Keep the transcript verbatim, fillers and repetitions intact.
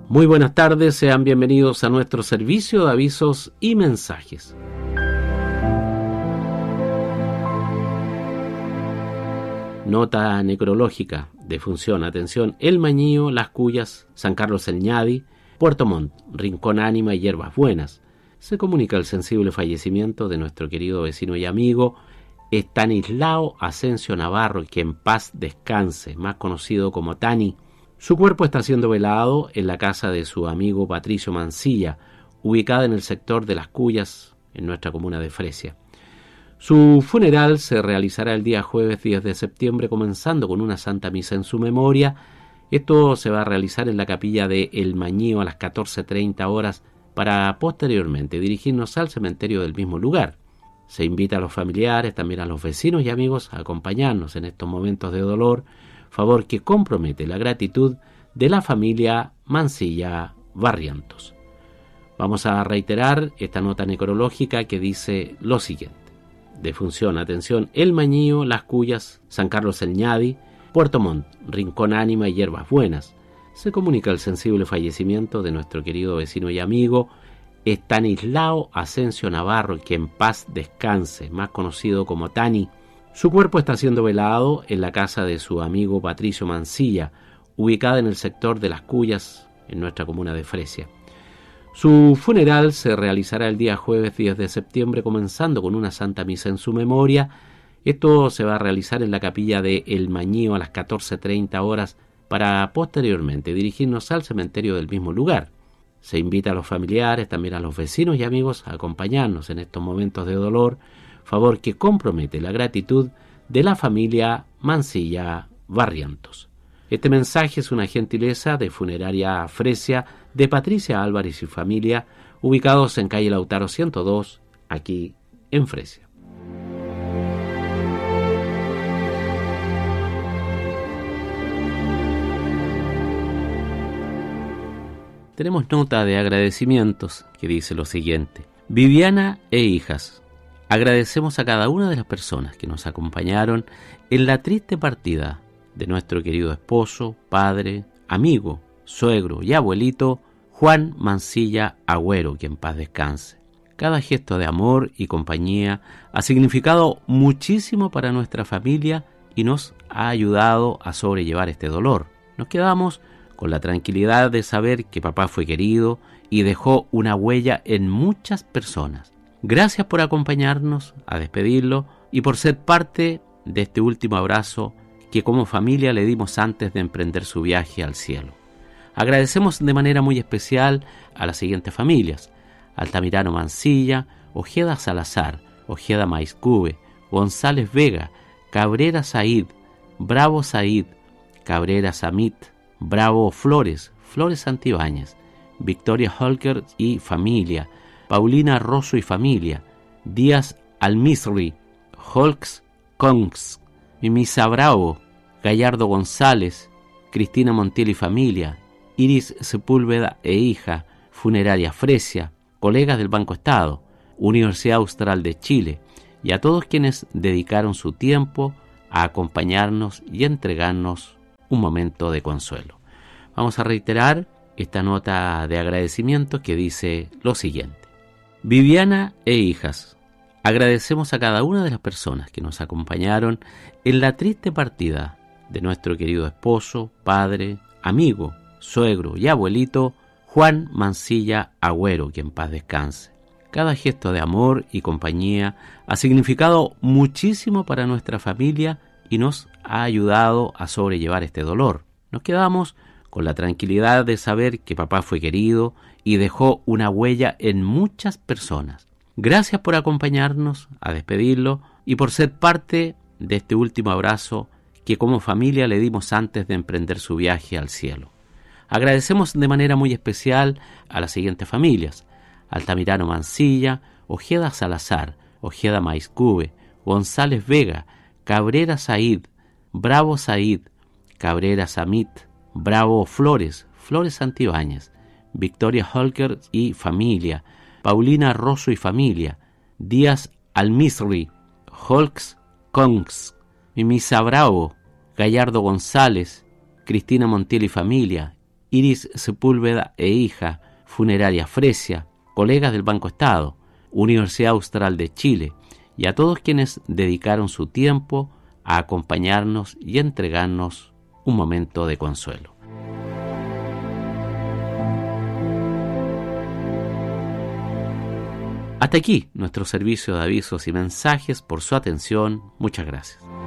Muy buenas tardes, sean bienvenidos a nuestro servicio de avisos y mensajes. Nota necrológica, defunción, atención, El Mañío, Las Cuyas, San Carlos el Ñadi, Puerto Montt, Rincón Ánima y Hierbas Buenas. Se comunica el sensible fallecimiento de nuestro querido vecino y amigo Estanislao Asensio Navarro, que en paz descanse, más conocido como Tani. Su cuerpo está siendo velado en la casa de su amigo Patricio Mancilla, ubicada en el sector de Las Cuyas, en nuestra comuna de Fresia. Su funeral se realizará el día jueves diez de septiembre, comenzando con una santa misa en su memoria. Esto se va a realizar en la capilla de El Mañío a las catorce treinta horas, para posteriormente dirigirnos al cementerio del mismo lugar. Se invita a los familiares, también a los vecinos y amigos, a acompañarnos en estos momentos de dolor, favor que compromete la gratitud de la familia Mancilla Barrientos. Vamos a reiterar esta nota necrológica que dice lo siguiente. Defunción, atención, El Mañío, Las Cuyas, San Carlos el Ñadi, Puerto Montt, Rincón Ánima y Hierbas Buenas. Se comunica el sensible fallecimiento de nuestro querido vecino y amigo Estanislao Asensio Navarro, que en paz descanse, más conocido como Tani. Su cuerpo está siendo velado en la casa de su amigo Patricio Mancilla, ubicada en el sector de Las Cuyas, en nuestra comuna de Fresia. Su funeral se realizará el día jueves diez de septiembre, comenzando con una santa misa en su memoria. Esto se va a realizar en la capilla de El Mañío a las catorce treinta horas, para posteriormente dirigirnos al cementerio del mismo lugar. Se invita a los familiares, también a los vecinos y amigos, a acompañarnos en estos momentos de dolor, favor que compromete la gratitud de la familia Mancilla Barrientos. Este mensaje es una gentileza de Funeraria Fresia de Patricia Álvarez y familia, ubicados en calle Lautaro ciento dos, aquí en Fresia. Tenemos nota de agradecimientos que dice lo siguiente. Viviana e hijas, agradecemos a cada una de las personas que nos acompañaron en la triste partida de nuestro querido esposo, padre, amigo, suegro y abuelito, Juan Mancilla Agüero, que en paz descanse. Cada gesto de amor y compañía ha significado muchísimo para nuestra familia y nos ha ayudado a sobrellevar este dolor. Nos quedamos con la tranquilidad de saber que papá fue querido y dejó una huella en muchas personas. Gracias por acompañarnos a despedirlo y por ser parte de este último abrazo que como familia le dimos antes de emprender su viaje al cielo. Agradecemos de manera muy especial a las siguientes familias: Altamirano Mancilla, Ojeda Salazar, Ojeda Maizcube, González Vega, Cabrera Said, Bravo Said, Cabrera Samit, Bravo Flores, Flores Santibáñez, Victoria Holker y familia, Paulina Rosso y familia, Díaz Almisri, Holks Kongs, Mimisa Bravo, Gallardo González, Cristina Montiel y familia, Iris Sepúlveda e hija, Funeraria Fresia, colegas del Banco Estado, Universidad Austral de Chile, y a todos quienes dedicaron su tiempo a acompañarnos y entregarnos un momento de consuelo. Vamos a reiterar esta nota de agradecimiento que dice lo siguiente. Viviana e hijas, agradecemos a cada una de las personas que nos acompañaron en la triste partida de nuestro querido esposo, padre, amigo, suegro y abuelito, Juan Mancilla Agüero, que en paz descanse. Cada gesto de amor y compañía ha significado muchísimo para nuestra familia y nos ha ayudado a sobrellevar este dolor. Nos quedamos con la tranquilidad de saber que papá fue querido y dejó una huella en muchas personas. Gracias por acompañarnos a despedirlo y por ser parte de este último abrazo que como familia le dimos antes de emprender su viaje al cielo. Agradecemos de manera muy especial a las siguientes familias: Altamirano Mancilla, Ojeda Salazar, Ojeda Maizcube, González Vega, Cabrera Said, Bravo Said, Cabrera Samit, Bravo Flores, Flores Santibáñez, Victoria Holker y familia, Paulina Rosso y familia, Díaz Almisri, Holks Kongs, Mimisa Bravo, Gallardo González, Cristina Montiel y familia, Iris Sepúlveda e hija, Funeraria Fresia, colegas del Banco Estado, Universidad Austral de Chile, y a todos quienes dedicaron su tiempo a acompañarnos y entregarnos un momento de consuelo. Hasta aquí nuestro servicio de avisos y mensajes. Por su atención, muchas gracias.